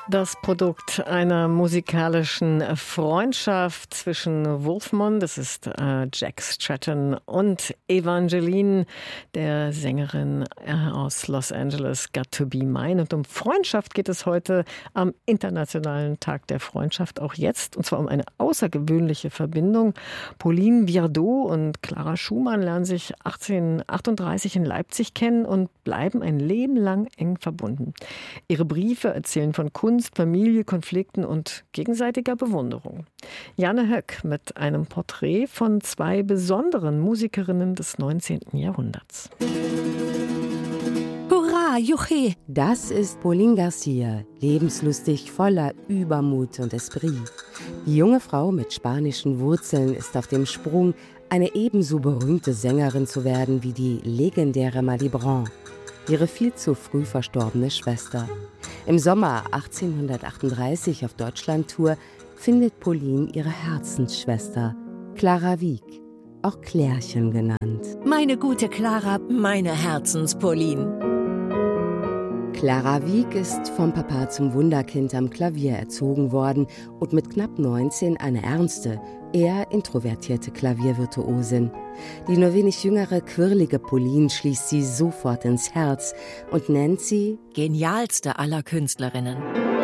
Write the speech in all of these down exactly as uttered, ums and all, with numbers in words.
Das Produkt einer musikalischen Freundschaft zwischen Wolfman, das ist äh, Jack Stratton, und Evangeline, der Sängerin äh, aus Los Angeles, Got to Be Mine. Und um Freundschaft geht es heute am Internationalen Tag der Freundschaft, auch jetzt, und zwar um eine außergewöhnliche Verbindung. Pauline Viardot und Clara Schumann lernen sich achtzehnhundertachtunddreißig in Leipzig kennen und bleiben ein Leben lang eng verbunden. Ihre Briefe erzählen von Kunst, Familie, Konflikten und gegenseitiger Bewunderung. Janne Höck mit einem Porträt von zwei besonderen Musikerinnen des neunzehnten Jahrhunderts. Hurra, juche! Das ist Pauline Garcia, lebenslustig, voller Übermut und Esprit. Die junge Frau mit spanischen Wurzeln ist auf dem Sprung, eine ebenso berühmte Sängerin zu werden wie die legendäre Malibran, ihre viel zu früh verstorbene Schwester. Im Sommer achtzehnhundertachtunddreißig auf Deutschlandtour findet Pauline ihre Herzensschwester, Clara Wieck, auch Klärchen genannt. Meine gute Clara, meine Herzens-Pauline. Clara Wieck ist vom Papa zum Wunderkind am Klavier erzogen worden und mit knapp neunzehn eine ernste, eher introvertierte Klaviervirtuosin. Die nur wenig jüngere, quirlige Pauline schließt sie sofort ins Herz und nennt sie genialste aller Künstlerinnen.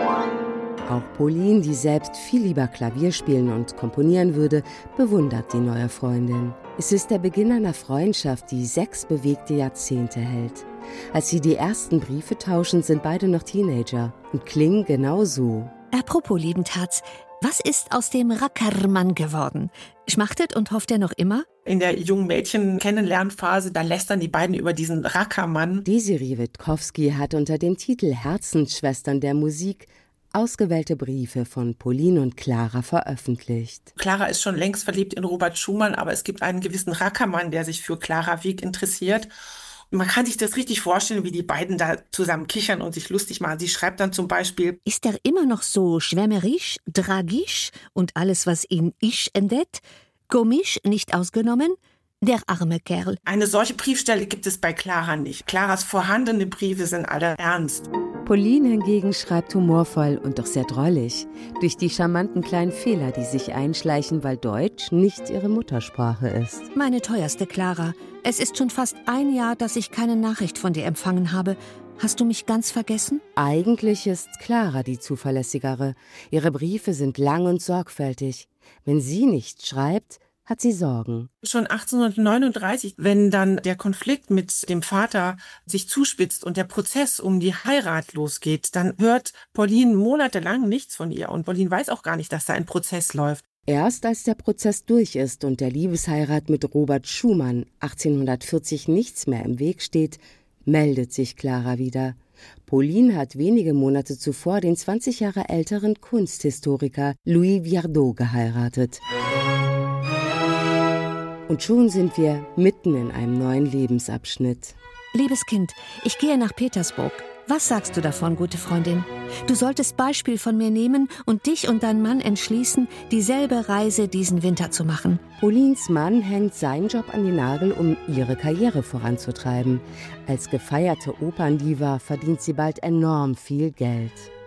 Auch Pauline, die selbst viel lieber Klavier spielen und komponieren würde, bewundert die neue Freundin. Es ist der Beginn einer Freundschaft, die sechs bewegte Jahrzehnte hält. Als sie die ersten Briefe tauschen, sind beide noch Teenager und klingen genau so. Apropos, lieben Taz, was ist aus dem Rackermann geworden? Schmachtet und hofft er noch immer? In der jungen Mädchen-Kennenlernphase, da lästern die beiden über diesen Rackermann. Desiree Witkowski hat unter dem Titel Herzensschwestern der Musik ausgewählte Briefe von Pauline und Clara veröffentlicht. Clara ist schon längst verliebt in Robert Schumann, aber es gibt einen gewissen Rackermann, der sich für Clara Wieck interessiert. Man kann sich das richtig vorstellen, wie die beiden da zusammen kichern und sich lustig machen. Sie schreibt dann zum Beispiel: Ist er immer noch so schwärmerisch, dragisch und alles, was ihn ich entdeckt? Komisch, nicht ausgenommen? Der arme Kerl. Eine solche Briefstelle gibt es bei Clara nicht. Claras vorhandene Briefe sind alle ernst. Pauline hingegen schreibt humorvoll und doch sehr drollig. Durch die charmanten kleinen Fehler, die sich einschleichen, weil Deutsch nicht ihre Muttersprache ist. Meine teuerste Clara, es ist schon fast ein Jahr, dass ich keine Nachricht von dir empfangen habe. Hast du mich ganz vergessen? Eigentlich ist Clara die zuverlässigere. Ihre Briefe sind lang und sorgfältig. Wenn sie nicht schreibt, hat sie Sorgen. Schon achtzehnhundertneununddreißig, wenn dann der Konflikt mit dem Vater sich zuspitzt und der Prozess um die Heirat losgeht, dann hört Pauline monatelang nichts von ihr. Und Pauline weiß auch gar nicht, dass da ein Prozess läuft. Erst als der Prozess durch ist und der Liebesheirat mit Robert Schumann achtzehnhundertvierzig nichts mehr im Weg steht, meldet sich Clara wieder. Pauline hat wenige Monate zuvor den zwanzig Jahre älteren Kunsthistoriker Louis Viardot geheiratet. Und schon sind wir mitten in einem neuen Lebensabschnitt. Liebes Kind, ich gehe nach Petersburg. Was sagst du davon, gute Freundin? Du solltest Beispiel von mir nehmen und dich und dein Mann entschließen, dieselbe Reise diesen Winter zu machen. Paulines Mann hängt seinen Job an die Nagel, um ihre Karriere voranzutreiben. Als gefeierte Operndiva verdient sie bald enorm viel Geld.